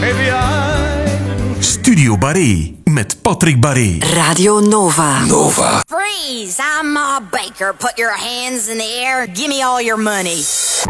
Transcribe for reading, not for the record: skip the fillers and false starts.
Maybe Studio Barré met Patrick Barré. Radio Nova. Freeze! I'm Ma Baker. Put your hands in the air. Give me all your money.